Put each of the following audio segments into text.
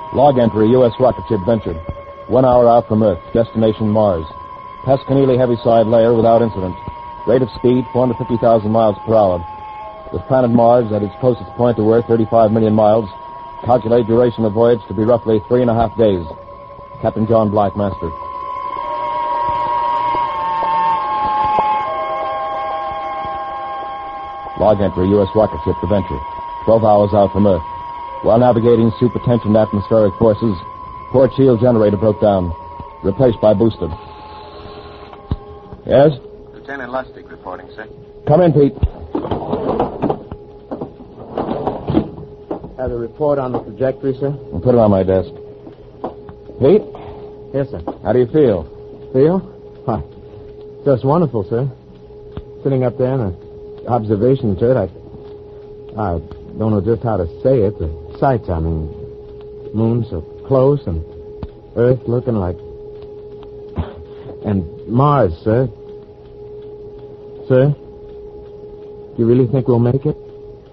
Log entry, U.S. rocket ship Venture. 1 hour out from Earth. Destination Mars. Passed Keneally Heaviside layer without incident. Rate of speed, 450,000 miles per hour. With planet Mars at its closest point to Earth, 35 million miles. Calculate duration of voyage to be roughly 3.5 days. Captain John Black, master. Log entry, U.S. rocket ship Venture. 12 hours out from Earth. While navigating supertensioned atmospheric forces, port shield generator broke down. Replaced by booster. Yes? Lieutenant Lustig reporting, sir. Come in, Pete. Have a report on the trajectory, sir? I'll put it on my desk. Pete? Yes, sir. How do you feel? Feel? Why, just wonderful, sir. Sitting up there in an observation turret, I don't know just how to say it. The sights, I mean, moon so close and Earth looking like... And Mars, sir. Sir? Do you really think we'll make it?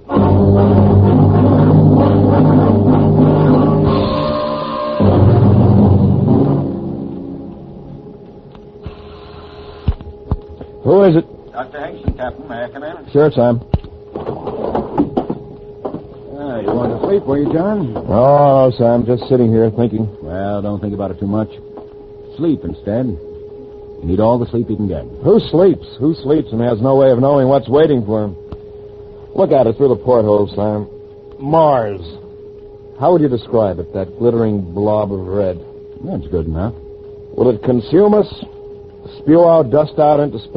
Who is it? Dr. Hengsten, Captain. May I come in? Sure, Sam. You want to sleep, were you, John? Oh, no, Sam. Just sitting here thinking. Well, don't think about it too much. Sleep instead. You need all the sleep you can get. Who sleeps? Who sleeps and has no way of knowing what's waiting for him? Look at it through the porthole, Sam. Mars. How would you describe it, that glittering blob of red? That's good enough. Will it consume us? Spew our dust out into space?